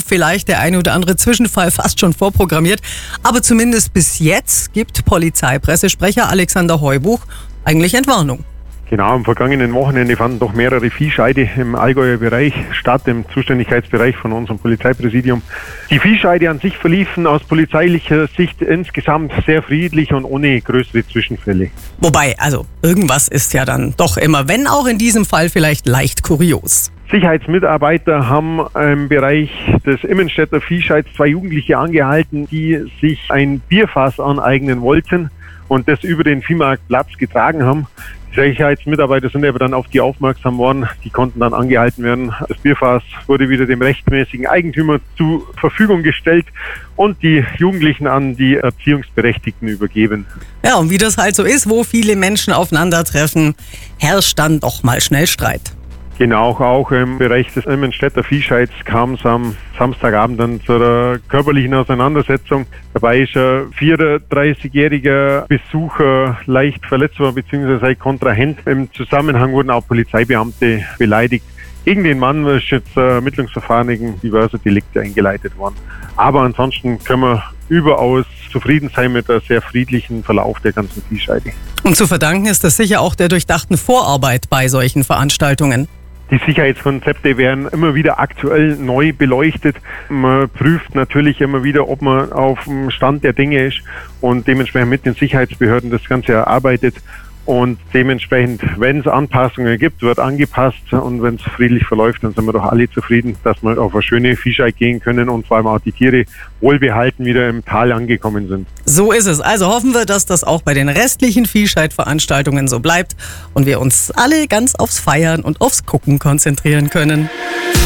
vielleicht der eine oder andere Zwischenfall fast schon vorprogrammiert. Aber zumindest bis jetzt gibt Polizeipressesprecher Alexander Heubuch eigentlich Entwarnung. Genau, am vergangenen Wochenende fanden doch mehrere Viehscheide im Allgäuer Bereich statt, im Zuständigkeitsbereich von unserem Polizeipräsidium. Die Viehscheide an sich verliefen aus polizeilicher Sicht insgesamt sehr friedlich und ohne größere Zwischenfälle. Wobei, also irgendwas ist ja dann doch immer, wenn auch in diesem Fall vielleicht leicht kurios. Sicherheitsmitarbeiter haben im Bereich des Immenstädter Viehscheids 2 Jugendliche angehalten, die sich ein Bierfass aneignen wollten und das über den Viehmarktplatz getragen haben. Die Sicherheitsmitarbeiter sind aber dann auf die aufmerksam worden, die konnten dann angehalten werden. Das Bierfass wurde wieder dem rechtmäßigen Eigentümer zur Verfügung gestellt und die Jugendlichen an die Erziehungsberechtigten übergeben. Ja, und wie das halt so ist, wo viele Menschen aufeinandertreffen, herrscht dann doch mal schnell Streit. Genau, auch im Bereich des Immenstädter Viehscheids kam es am Samstagabend dann zu einer körperlichen Auseinandersetzung. Dabei ist ein 34-jähriger Besucher leicht verletzt worden, beziehungsweise sein Kontrahent. Im Zusammenhang wurden auch Polizeibeamte beleidigt. Gegen den Mann ist jetzt Ermittlungsverfahren wegen diverser Delikte eingeleitet worden. Aber ansonsten können wir überaus zufrieden sein mit einem sehr friedlichen Verlauf der ganzen Viehscheide. Und zu verdanken ist das sicher auch der durchdachten Vorarbeit bei solchen Veranstaltungen. Die Sicherheitskonzepte werden immer wieder aktuell neu beleuchtet. Man prüft natürlich immer wieder, ob man auf dem Stand der Dinge ist und dementsprechend mit den Sicherheitsbehörden das Ganze erarbeitet. Und dementsprechend, wenn es Anpassungen gibt, wird angepasst. Und wenn es friedlich verläuft, dann sind wir doch alle zufrieden, dass wir auf eine schöne Viehscheid gehen können und vor allem auch die Tiere wohlbehalten wieder im Tal angekommen sind. So ist es. Also hoffen wir, dass das auch bei den restlichen Viehscheid-Veranstaltungen so bleibt und wir uns alle ganz aufs Feiern und aufs Gucken konzentrieren können.